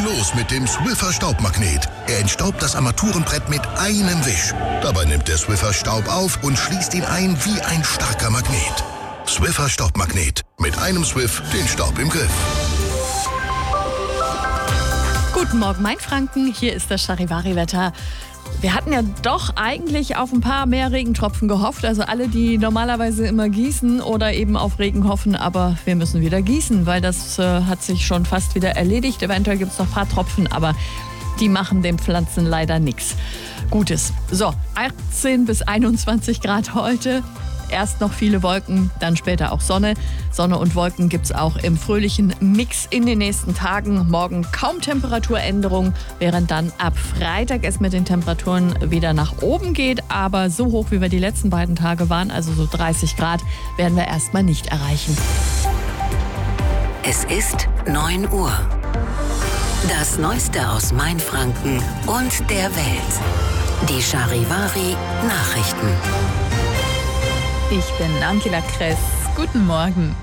los mit dem Swiffer Staubmagnet. Er entstaubt das Armaturenbrett mit einem Wisch. Dabei nimmt der Swiffer Staub auf und schließt ihn ein wie ein starker Magnet. Swiffer Staubmagnet. Mit einem Swiff den Staub im Griff. Guten Morgen, Mainfranken. Hier ist das Charivari-Wetter. Wir hatten ja doch eigentlich auf ein paar mehr Regentropfen gehofft. Also alle, die normalerweise immer gießen oder eben auf Regen hoffen. Aber wir müssen wieder gießen, weil das hat sich schon fast wieder erledigt. Eventuell gibt es noch ein paar Tropfen, aber die machen den Pflanzen leider nichts Gutes. So, 18 bis 21 Grad heute. Erst noch viele Wolken, dann später auch Sonne. Sonne und Wolken gibt es auch im fröhlichen Mix in den nächsten Tagen. Morgen kaum Temperaturänderung, während dann ab Freitag es mit den Temperaturen wieder nach oben geht. Aber so hoch, wie wir die letzten beiden Tage waren, also so 30 Grad, werden wir erstmal nicht erreichen. Es ist 9 Uhr. Das Neueste aus Mainfranken und der Welt. Die Charivari Nachrichten. Ich bin Angela Kress. Guten Morgen.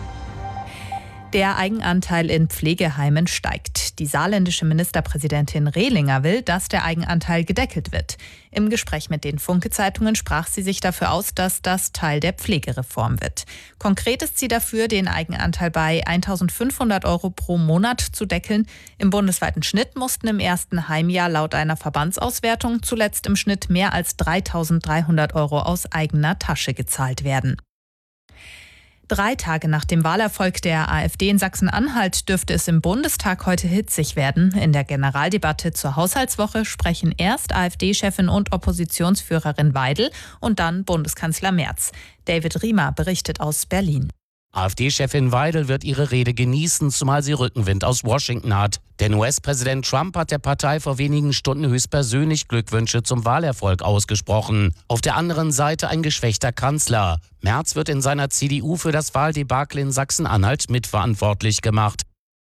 Der Eigenanteil in Pflegeheimen steigt. Die saarländische Ministerpräsidentin Rehlinger will, dass der Eigenanteil gedeckelt wird. Im Gespräch mit den Funke-Zeitungen sprach sie sich dafür aus, dass das Teil der Pflegereform wird. Konkret ist sie dafür, den Eigenanteil bei 1.500 € pro Monat zu deckeln. Im bundesweiten Schnitt mussten im ersten Heimjahr laut einer Verbandsauswertung zuletzt im Schnitt mehr als 3.300 € aus eigener Tasche gezahlt werden. 3 Tage nach dem Wahlerfolg der AfD in Sachsen-Anhalt dürfte es im Bundestag heute hitzig werden. In der Generaldebatte zur Haushaltswoche sprechen erst AfD-Chefin und Oppositionsführerin Weidel und dann Bundeskanzler Merz. David Riemer berichtet aus Berlin. AfD-Chefin Weidel wird ihre Rede genießen, zumal sie Rückenwind aus Washington hat. Denn US-Präsident Trump hat der Partei vor wenigen Stunden höchstpersönlich Glückwünsche zum Wahlerfolg ausgesprochen. Auf der anderen Seite ein geschwächter Kanzler. Merz wird in seiner CDU für das Wahldebakel in Sachsen-Anhalt mitverantwortlich gemacht.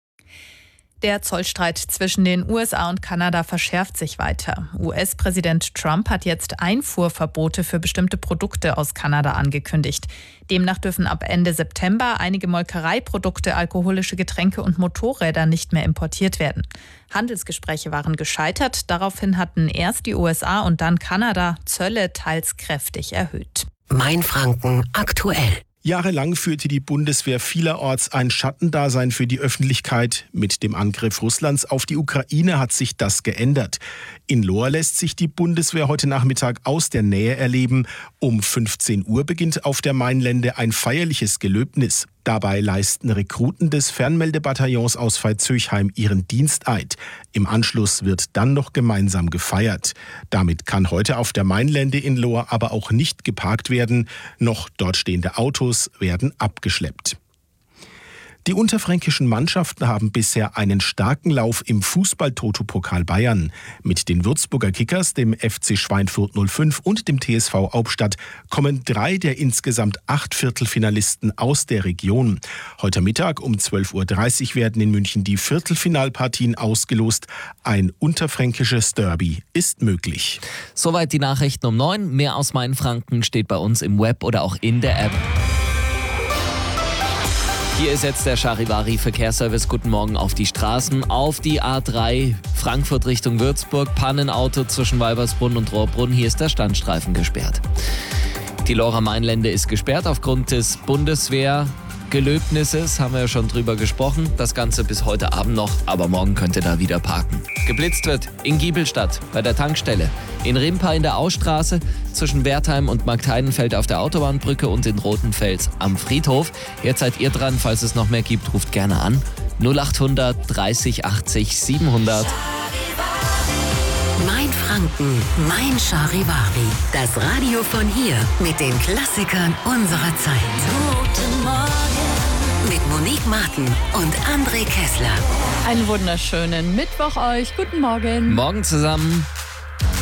Der Zollstreit zwischen den USA und Kanada verschärft sich weiter. US-Präsident Trump hat jetzt Einfuhrverbote für bestimmte Produkte aus Kanada angekündigt. Demnach dürfen ab Ende September einige Molkereiprodukte, alkoholische Getränke und Motorräder nicht mehr importiert werden. Handelsgespräche waren gescheitert. Daraufhin hatten erst die USA und dann Kanada Zölle teils kräftig erhöht. Mainfranken aktuell. Jahrelang führte die Bundeswehr vielerorts ein Schattendasein für die Öffentlichkeit. Mit dem Angriff Russlands auf die Ukraine hat sich das geändert. In Lohr lässt sich die Bundeswehr heute Nachmittag aus der Nähe erleben. Um 15 Uhr beginnt auf der Mainlände ein feierliches Gelöbnis. Dabei leisten Rekruten des Fernmeldebataillons aus Veitshöchheim ihren Diensteid. Im Anschluss wird dann noch gemeinsam gefeiert. Damit kann heute auf der Mainlände in Lohr aber auch nicht geparkt werden. Noch dort stehende Autos werden abgeschleppt. Die unterfränkischen Mannschaften haben bisher einen starken Lauf im Fußball-Toto-Pokal Bayern. Mit den Würzburger Kickers, dem FC Schweinfurt 05 und dem TSV Hauptstadt kommen 3 der insgesamt 8 Viertelfinalisten aus der Region. Heute Mittag um 12.30 Uhr werden in München die Viertelfinalpartien ausgelost. Ein unterfränkisches Derby ist möglich. Soweit die Nachrichten um 9. Mehr aus Mainfranken steht bei uns im Web oder auch in der App. Hier ist jetzt der Charivari-Verkehrsservice. Guten Morgen auf die Straßen. Auf die A3 Frankfurt Richtung Würzburg. Pannenauto zwischen Weibersbrunn und Rohrbrunn. Hier ist der Standstreifen gesperrt. Die Lohrer Mainlände ist gesperrt aufgrund des Bundeswehrgelöbnisses. Haben wir ja schon drüber gesprochen. Das Ganze bis heute Abend noch, aber morgen könnt ihr da wieder parken. Geblitzt wird in Giebelstadt bei der Tankstelle. In Rimpa in der Ausstraße, zwischen Wertheim und Marktheidenfeld auf der Autobahnbrücke und in Rothenfels am Friedhof. Jetzt seid ihr dran, falls es noch mehr gibt, ruft gerne an. 0800 30 80 700. Mainfranken, mein Charivari. Das Radio von hier mit den Klassikern unserer Zeit. Guten Morgen. Mit Monique Martin und André Kessler. Einen wunderschönen Mittwoch euch. Guten Morgen. Morgen zusammen.